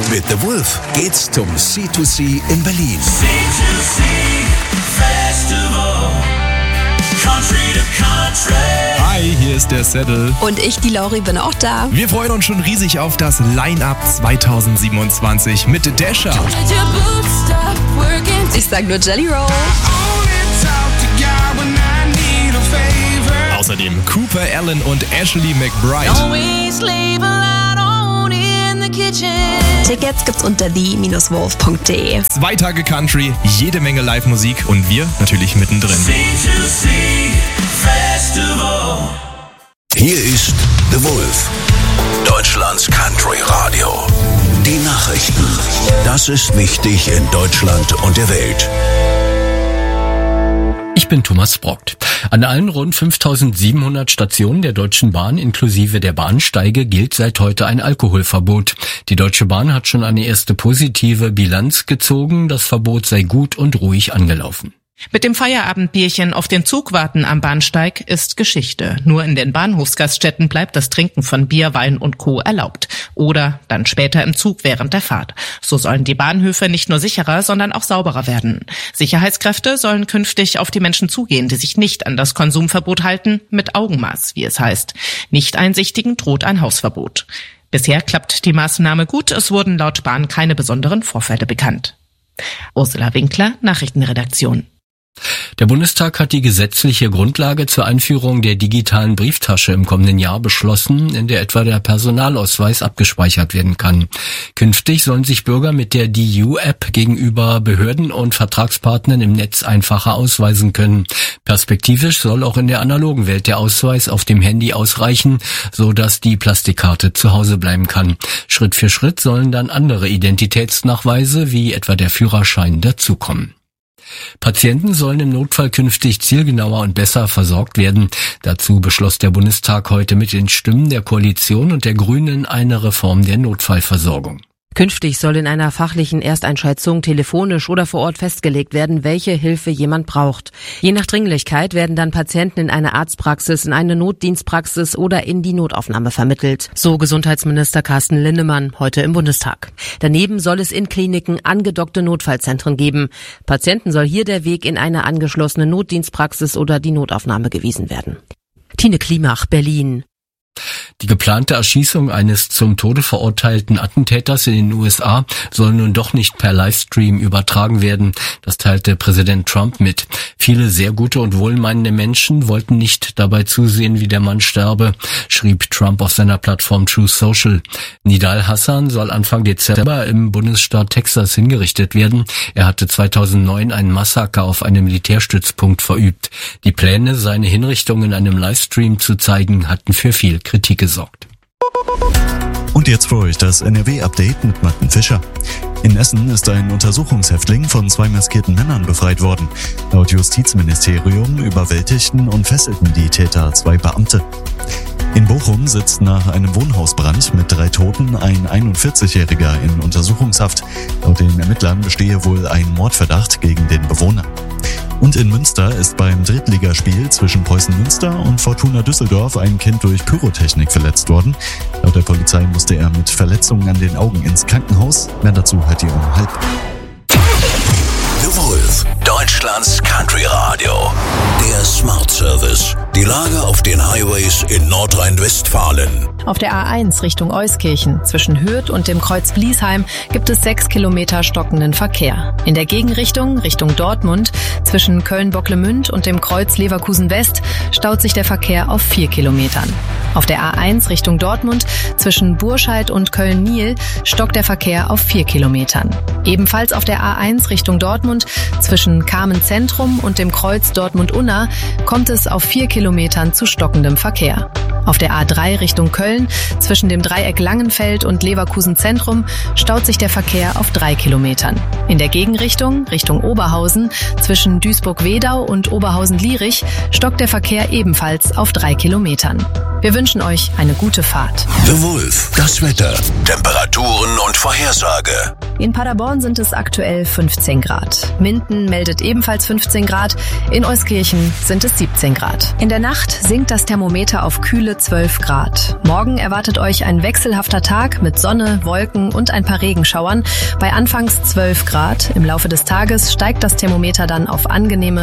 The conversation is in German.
Mit The Wolf geht's zum C2C in Berlin. C2C Festival, Country to Country. Hi, hier ist der Saddle. Und ich, die Lauri, bin auch da. Wir freuen uns schon riesig auf das Line-Up 2027 mit Dasher. Ich sag nur Jelly Roll. Außerdem Cooper Allen und Ashley McBride. Tickets gibt's unter the-wolf.de. 2 Tage Country, jede Menge Live-Musik und wir natürlich mittendrin. C2C Festival. Hier ist The Wolf, Deutschlands Country Radio. Die Nachrichten. Das ist wichtig in Deutschland und der Welt. Ich bin Thomas Brockt. An allen rund 5.700 Stationen der Deutschen Bahn inklusive der Bahnsteige gilt seit heute ein Alkoholverbot. Die Deutsche Bahn hat schon eine erste positive Bilanz gezogen. Das Verbot sei gut und ruhig angelaufen. Mit dem Feierabendbierchen auf den Zug warten am Bahnsteig ist Geschichte. Nur in den Bahnhofsgaststätten bleibt das Trinken von Bier, Wein und Co. erlaubt. Oder dann später im Zug während der Fahrt. So sollen die Bahnhöfe nicht nur sicherer, sondern auch sauberer werden. Sicherheitskräfte sollen künftig auf die Menschen zugehen, die sich nicht an das Konsumverbot halten, mit Augenmaß, wie es heißt. Nicht-Einsichtigen droht ein Hausverbot. Bisher klappt die Maßnahme gut. Es wurden laut Bahn keine besonderen Vorfälle bekannt. Ursula Winkler, Nachrichtenredaktion. Der Bundestag hat die gesetzliche Grundlage zur Einführung der digitalen Brieftasche im kommenden Jahr beschlossen, in der etwa der Personalausweis abgespeichert werden kann. Künftig sollen sich Bürger mit der DU-App gegenüber Behörden und Vertragspartnern im Netz einfacher ausweisen können. Perspektivisch soll auch in der analogen Welt der Ausweis auf dem Handy ausreichen, so dass die Plastikkarte zu Hause bleiben kann. Schritt für Schritt sollen dann andere Identitätsnachweise, wie etwa der Führerschein, dazukommen. Patienten sollen im Notfall künftig zielgenauer und besser versorgt werden. Dazu beschloss der Bundestag heute mit den Stimmen der Koalition und der Grünen eine Reform der Notfallversorgung. Künftig soll in einer fachlichen Ersteinschätzung telefonisch oder vor Ort festgelegt werden, welche Hilfe jemand braucht. Je nach Dringlichkeit werden dann Patienten in eine Arztpraxis, in eine Notdienstpraxis oder in die Notaufnahme vermittelt. So Gesundheitsminister Carsten Linnemann heute im Bundestag. Daneben soll es in Kliniken angedockte Notfallzentren geben. Patienten soll hier der Weg in eine angeschlossene Notdienstpraxis oder die Notaufnahme gewiesen werden. Tine Klimach, Berlin. Die geplante Erschießung eines zum Tode verurteilten Attentäters in den USA soll nun doch nicht per Livestream übertragen werden. Das teilte Präsident Trump mit. Viele sehr gute und wohlmeinende Menschen wollten nicht dabei zusehen, wie der Mann sterbe, schrieb Trump auf seiner Plattform Truth Social. Nidal Hassan soll Anfang Dezember im Bundesstaat Texas hingerichtet werden. Er hatte 2009 ein Massaker auf einem Militärstützpunkt verübt. Die Pläne, seine Hinrichtung in einem Livestream zu zeigen, hatten für viel Kritik gesorgt. Und jetzt für euch das NRW-Update mit Martin Fischer. In Essen ist ein Untersuchungshäftling von 2 maskierten Männern befreit worden. Laut Justizministerium überwältigten und fesselten die Täter 2 Beamte. In Bochum sitzt nach einem Wohnhausbrand mit 3 Toten ein 41-Jähriger in Untersuchungshaft. Laut den Ermittlern bestehe wohl ein Mordverdacht gegen den Bewohner. Und in Münster ist beim Drittligaspiel zwischen Preußen Münster und Fortuna Düsseldorf ein Kind durch Pyrotechnik verletzt worden. Laut der Polizei musste er mit Verletzungen an den Augen ins Krankenhaus. Mehr dazu hört ihr um 12:30. The Wolf, Deutschlands Country Radio. Der Smart Service. Die Lage auf den Highways in Nordrhein-Westfalen. Auf der A1 Richtung Euskirchen zwischen Hürth und dem Kreuz Bliesheim gibt es 6 Kilometer stockenden Verkehr. In der Gegenrichtung Richtung Dortmund zwischen Köln-Bocklemünd und dem Kreuz Leverkusen West staut sich der Verkehr auf 4 Kilometern. Auf der A1 Richtung Dortmund zwischen Burscheid und Köln-Niel stockt der Verkehr auf 4 Kilometern. Ebenfalls auf der A1 Richtung Dortmund zwischen Kamen Zentrum und dem Kreuz Dortmund-Unna kommt es auf 4 Kilometern zu stockendem Verkehr. Auf der A3 Richtung Köln zwischen dem Dreieck Langenfeld und Leverkusen Zentrum staut sich der Verkehr auf 3 Kilometern. In der Gegenrichtung Richtung Oberhausen zwischen Duisburg-Wedau und Oberhausen-Lierich stockt der Verkehr ebenfalls auf 3 Kilometern. Wir wünschen euch eine gute Fahrt. The Wolf, das Wetter, Temperaturen und Vorhersage. In Paderborn sind es aktuell 15 Grad. Minden meldet ebenfalls 15 Grad. In Euskirchen sind es 17 Grad. In der Nacht sinkt das Thermometer auf kühle 12 Grad. Morgen erwartet euch ein wechselhafter Tag mit Sonne, Wolken und ein paar Regenschauern. Bei anfangs 12 Grad. Im Laufe des Tages steigt das Thermometer dann auf angenehme